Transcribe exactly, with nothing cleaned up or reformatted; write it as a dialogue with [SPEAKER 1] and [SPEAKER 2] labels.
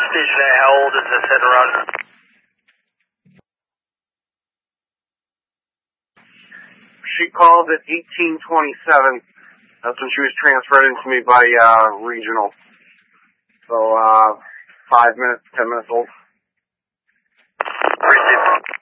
[SPEAKER 1] Station A, how old is this hit and run?
[SPEAKER 2] She called at eighteen twenty-seven. That's when she was transferred into me by uh, regional. So, uh, five minutes, ten minutes old.
[SPEAKER 1] Received.